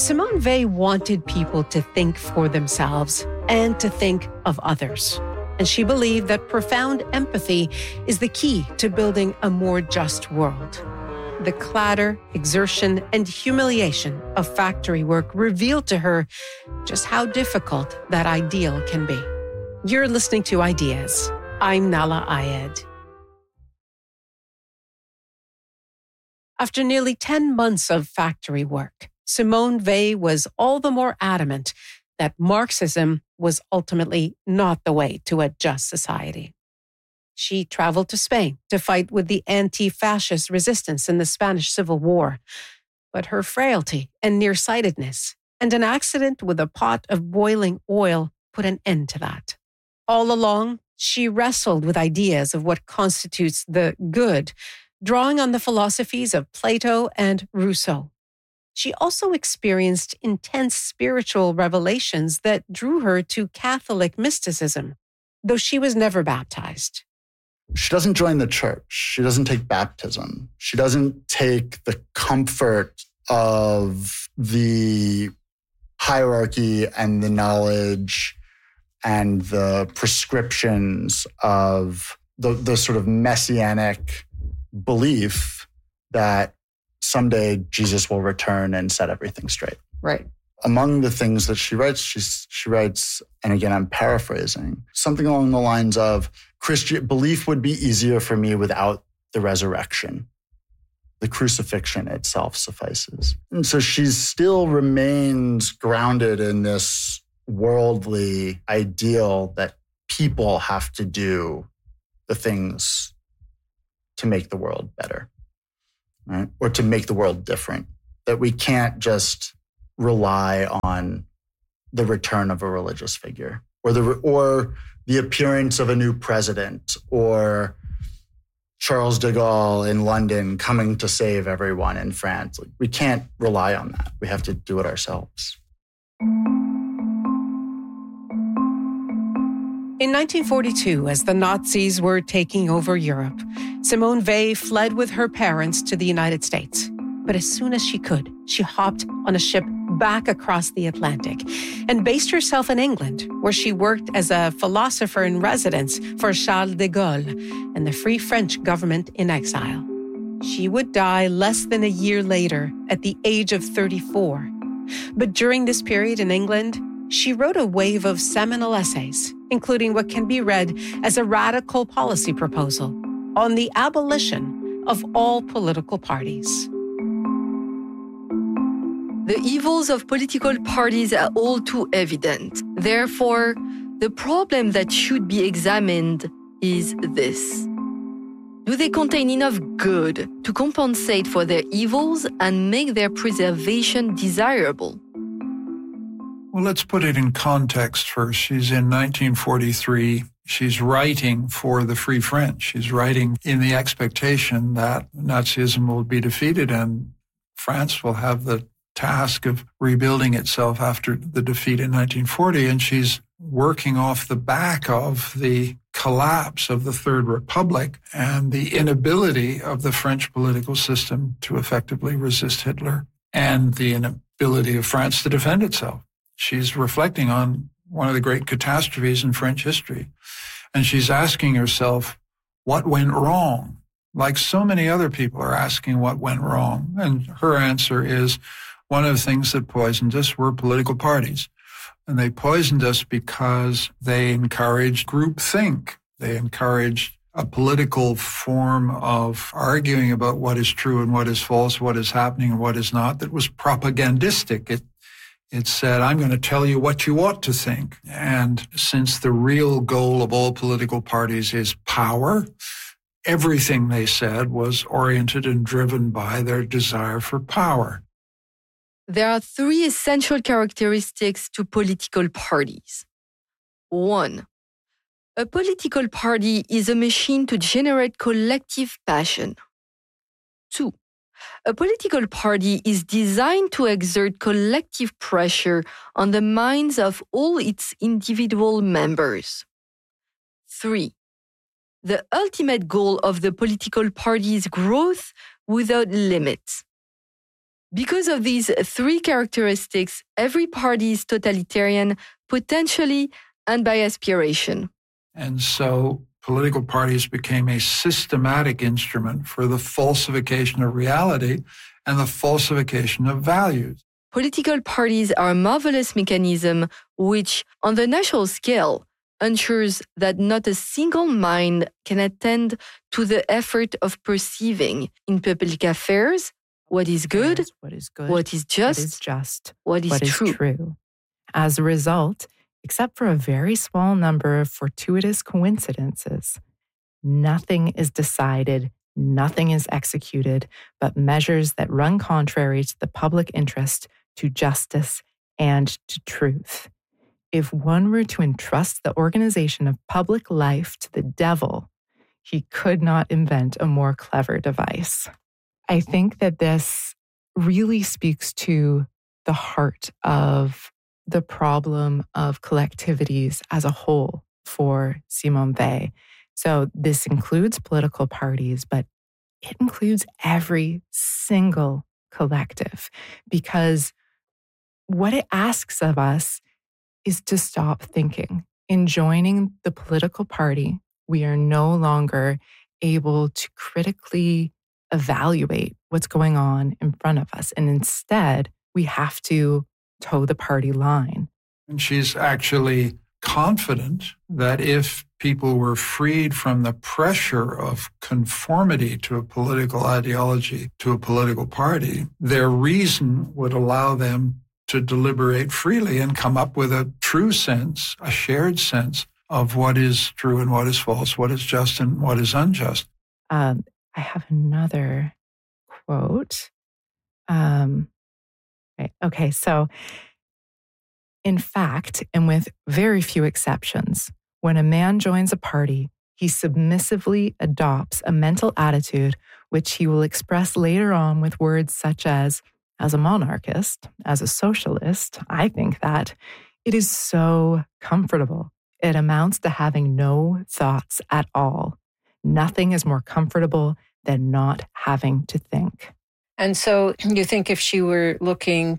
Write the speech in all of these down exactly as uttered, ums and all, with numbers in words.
Simone Weil wanted people to think for themselves and to think of others. And she believed that profound empathy is the key to building a more just world. The clatter, exertion, and humiliation of factory work revealed to her just how difficult that ideal can be. You're listening to Ideas. I'm Nahlah Ayed. After nearly ten months of factory work, Simone Weil was all the more adamant that Marxism was ultimately not the way to a just society. She traveled to Spain to fight with the anti-fascist resistance in the Spanish Civil War. But her frailty and nearsightedness and an accident with a pot of boiling oil put an end to that. All along, she wrestled with ideas of what constitutes the good, drawing on the philosophies of Plato and Rousseau. She also experienced intense spiritual revelations that drew her to Catholic mysticism, though she was never baptized. She doesn't join the church. She doesn't take baptism. She doesn't take the comfort of the hierarchy and the knowledge and the prescriptions of the, the sort of messianic belief that someday Jesus will return and set everything straight. Right. Among the things that she writes, she's, she writes, and again, I'm paraphrasing, something along the lines of, Christian belief would be easier for me without the resurrection. The crucifixion itself suffices. And so she still remains grounded in this worldly ideal that people have to do the things to make the world better, right? Or to make the world different. That we can't just rely on the return of a religious figure or the or the appearance of a new president or Charles de Gaulle in London coming to save everyone in France. Like, we can't rely on that. We have to do it ourselves. In nineteen forty-two, as the Nazis were taking over Europe, Simone Weil fled with her parents to the United States. But as soon as she could, she hopped on a ship back across the Atlantic and based herself in England, where she worked as a philosopher in residence for Charles de Gaulle and the Free French government in exile. She would die less than a year later at the age of thirty-four. But during this period in England, she wrote a wave of seminal essays, including what can be read as a radical policy proposal on the abolition of all political parties. The evils of political parties are all too evident. Therefore, the problem that should be examined is this. Do they contain enough good to compensate for their evils and make their preservation desirable? Well, let's put it in context first. She's in nineteen forty-three. She's writing for the Free French. She's writing in the expectation that Nazism will be defeated and France will have the task of rebuilding itself after the defeat in nineteen forty. And she's working off the back of the collapse of the Third Republic and the inability of the French political system to effectively resist Hitler and the inability of France to defend itself. She's reflecting on one of the great catastrophes in French history. And she's asking herself, what went wrong? Like so many other people are asking what went wrong. And her answer is, one of the things that poisoned us were political parties. And they poisoned us because they encouraged groupthink. They encouraged a political form of arguing about what is true and what is false, what is happening and what is not, that was propagandistic. It It said, I'm going to tell you what you ought to think. And since the real goal of all political parties is power, everything they said was oriented and driven by their desire for power. There are three essential characteristics to political parties. One, a political party is a machine to generate collective passion. Two, a political party is designed to exert collective pressure on the minds of all its individual members. Three, the ultimate goal of the political party is growth without limits. Because of these three characteristics, every party is totalitarian, potentially, and by aspiration. And so political parties became a systematic instrument for the falsification of reality and the falsification of values. Political parties are a marvelous mechanism which, on the national scale, ensures that not a single mind can attend to the effort of perceiving in public affairs what is good, what is good, what is just, what is just, what is what true. Is true. As a result, except for a very small number of fortuitous coincidences, nothing is decided, nothing is executed, but measures that run contrary to the public interest, to justice, and to truth. If one were to entrust the organization of public life to the devil, he could not invent a more clever device. I think that this really speaks to the heart of the problem of collectivities as a whole for Simone Weil. So this includes political parties, but it includes every single collective, because what it asks of us is to stop thinking. In joining the political party, we are no longer able to critically evaluate what's going on in front of us. And instead, we have to toe the party line. And she's actually confident that if people were freed from the pressure of conformity to a political ideology, to a political party, their reason would allow them to deliberate freely and come up with a true sense, a shared sense of what is true and what is false, what is just and what is unjust. Um, I have another quote. Um, right, okay, so in fact, and with very few exceptions, when a man joins a party, he submissively adopts a mental attitude which he will express later on with words such as, as a monarchist, as a socialist, I think that it is so comfortable. It amounts to having no thoughts at all. Nothing is more comfortable than not having to think. And so you think if she were looking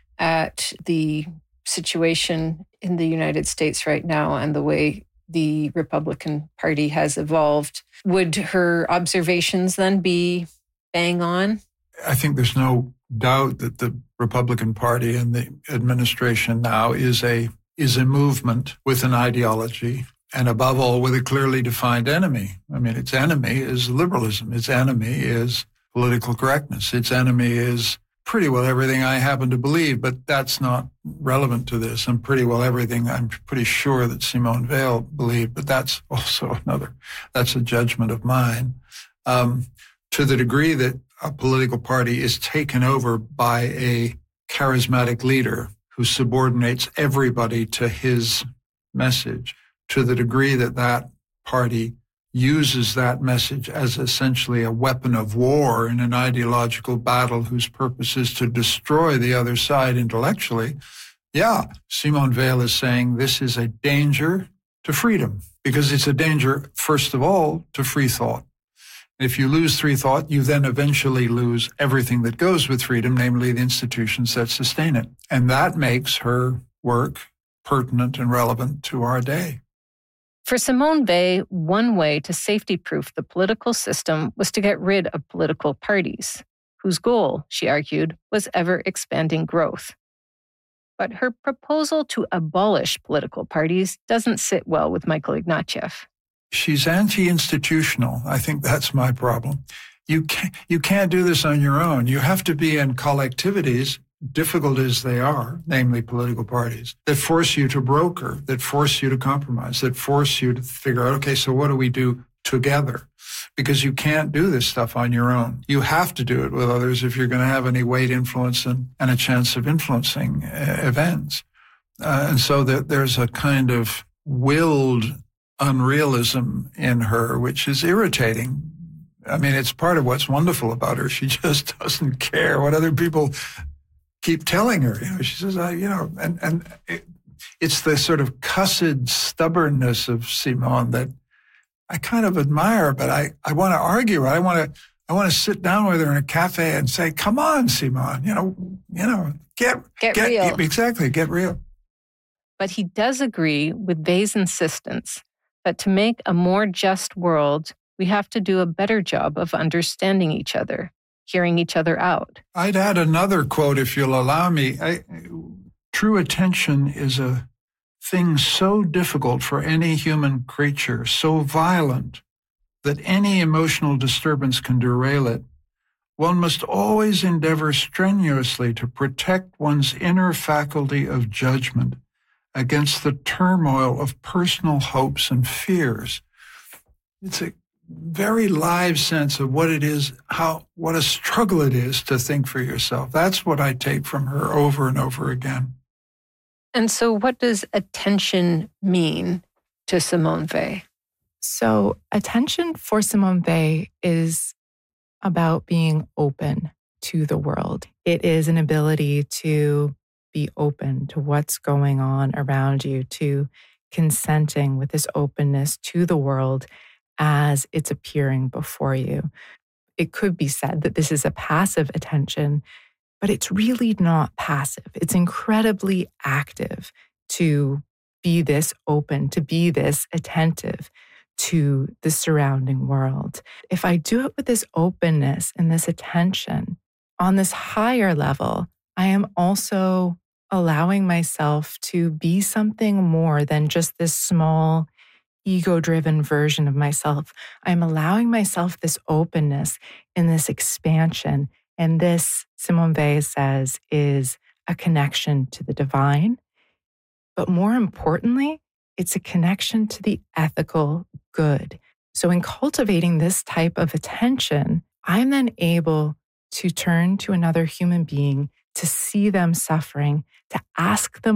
at the situation in the United States right now and the way the Republican Party has evolved, would her observations then be bang on? I think there's no doubt that the Republican Party and the administration now is a is a movement with an ideology, and above all, with a clearly defined enemy. I mean, its enemy is liberalism. Its enemy is political correctness. Its enemy is pretty well everything I happen to believe, but that's not relevant to this, and pretty well everything I'm pretty sure that Simone Weil believed, but that's also another, that's a judgment of mine. Um, to the degree that a political party is taken over by a charismatic leader who subordinates everybody to his message, to the degree that that party uses that message as essentially a weapon of war in an ideological battle whose purpose is to destroy the other side intellectually, yeah, Simone Weil is saying this is a danger to freedom, because it's a danger, first of all, to free thought. If you lose free thought, you then eventually lose everything that goes with freedom, namely the institutions that sustain it. And that makes her work pertinent and relevant to our day. For Simone Weil, one way to safety-proof the political system was to get rid of political parties, whose goal, she argued, was ever-expanding growth. But her proposal to abolish political parties doesn't sit well with Michael Ignatieff. She's anti-institutional. I think that's my problem. You can't, you can't do this on your own. You have to be in collectivities, difficult as they are, namely political parties, that force you to broker, that force you to compromise, that force you to figure out, okay, so what do we do together? Because you can't do this stuff on your own. You have to do it with others if you're going to have any weight, influence, and, and a chance of influencing uh, events. Uh, and so that there's a kind of willed unrealism in her, which is irritating. I mean, it's part of what's wonderful about her. She just doesn't care what other people keep telling her. You know, she says, I, you know, and, and it, it's the sort of cussed stubbornness of Simone that I kind of admire, but I, I want to argue. I want to, I want to sit down with her in a cafe and say, come on, Simone, you know, you know, get, Get real. Exactly, get real. But he does agree with Wei's insistence that to make a more just world, we have to do a better job of understanding each other, hearing each other out. I'd add another quote, if you'll allow me. I, true attention is a thing so difficult for any human creature, so violent, that any emotional disturbance can derail it. One must always endeavor strenuously to protect one's inner faculty of judgment against the turmoil of personal hopes and fears. It's a very live sense of what it is, how what a struggle it is to think for yourself. That's what I take from her over and over again. And so what does attention mean to Simone Weil? So attention for Simone Weil is about being open to the world. It is an ability to be open to what's going on around you, to consenting with this openness to the world as it's appearing before you. It could be said that this is a passive attention, but it's really not passive. It's incredibly active to be this open, to be this attentive to the surrounding world. If I do it with this openness and this attention on this higher level, I am also allowing myself to be something more than just this small, ego-driven version of myself. I'm allowing myself this openness and this expansion. And this, Simone Weil says, is a connection to the divine. But more importantly, it's a connection to the ethical good. So in cultivating this type of attention, I'm then able to turn to another human being, to see them suffering, to ask them